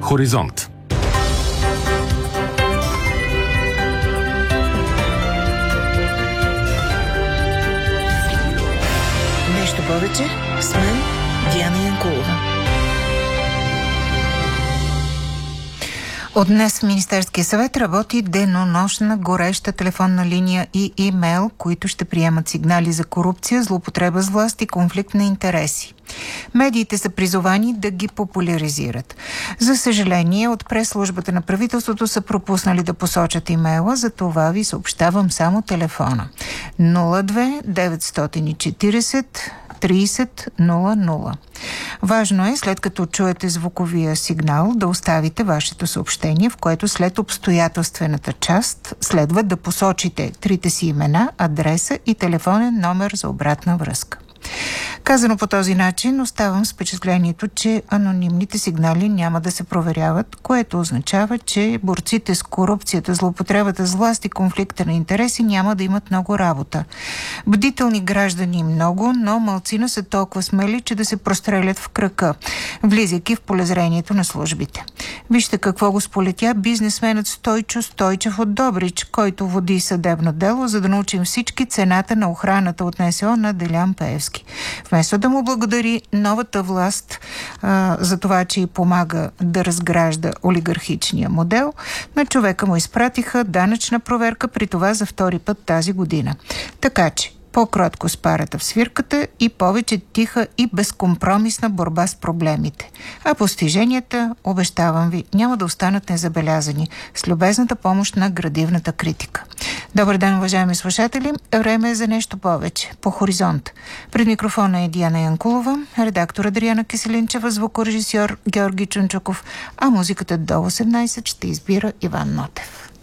Хоризонт. Нещо повече с мен, Диана Янкулова. От днес в Министерския съвет работи денонощна гореща телефонна линия и имейл, които ще приемат сигнали за корупция, злоупотреба с власт и конфликт на интереси. Медиите са призовани да ги популяризират. За съжаление, от прес-службата на правителството са пропуснали да посочат имейла, за това ви съобщавам само телефона. 02 940 3000. Важно е, след като чуете звуковия сигнал, да оставите вашето съобщение, в което след обстоятелствената част следва да посочите трите си имена, адреса и телефонен номер за обратна връзка. Казано по този начин, оставам с впечатлението, че анонимните сигнали няма да се проверяват, което означава, че борците с корупцията, злоупотребата с власт и конфликта на интереси няма да имат много работа. Бдителни граждани много, но малцина са толкова смели, че да се прострелят в кръка, влизайки в полезрението на службите. Вижте какво го сполетя бизнесменът Стойчо Стойчев от Добрич, който води съдебно дело, за да научим всички цената на охраната от НСО на Делян Пеевски. Вместо да му благодари новата власт за това, че й помага да разгражда олигархичния модел, на човека му изпратиха данъчна проверка, при това за втори път тази година. Така че по-кротко с парата в свирката и повече тиха и безкомпромисна борба с проблемите. А постиженията, обещавам ви, няма да останат незабелязани с любезната помощ на градивната критика. Добър ден, уважаеми слушатели! Време е за нещо повече. По Хоризонт. Пред микрофона е Диана Янкулова, редактор Адриана Киселинчева, звукорежисьор Георги Чунчуков, а музиката до 18 ще избира Иван Нотев.